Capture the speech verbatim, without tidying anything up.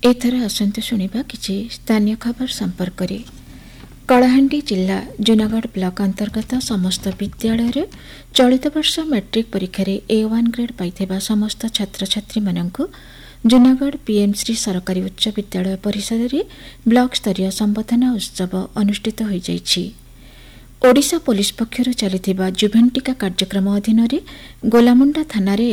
एथर आसंतु शुणिबा किछि स्थानीय खबर संपर्क रे। कलाहांडी जिला जूनागढ़ ब्लॉक अंतर्गत समस्त विद्यालय चलित वर्ष मैट्रिक परीक्षा रे ए वन ग्रेड पाइथिबा समस्त छात्र छात्री माननकु जूनागढ़ पीएम श्री सरकारी उच्च विद्यालय परिसर रे ब्लॉक स्तरीय संबर्धना उत्सव अनुष्ठित होई जाइछि। ओडिशा पुलिस पक्षरु चलिथिबा जुभेंटिका कार्यक्रम अधीन रे गोलामुंडा थाना रे